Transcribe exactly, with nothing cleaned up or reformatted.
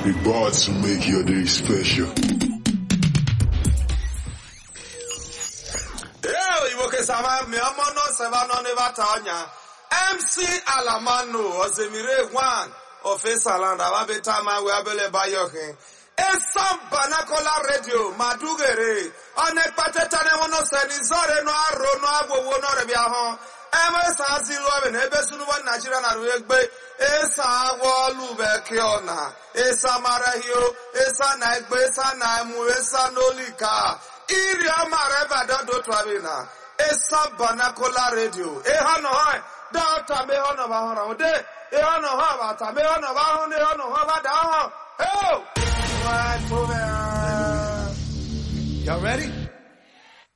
We bought to make your day special. M C Alamano Ozemire one of Esaland Ababetama Wabele Bayoke. Esam Banakola Radio Madugere Onek Patetane Wono Senizore no Aro no Abo Wono Rebiaho Emes Azilo and Ebesunu Nigeria Narugbe Esa Walube Kiona Esa Marahio Esa Naigbe Esa Naimu Esa Nolika Iria Mareba Dodo Twabina Esa Banakola Radio Ehano Hoi Data Mehono Bahora De Ehano Havata Mehono Bahone Hono Havada Oh! Y'all ready?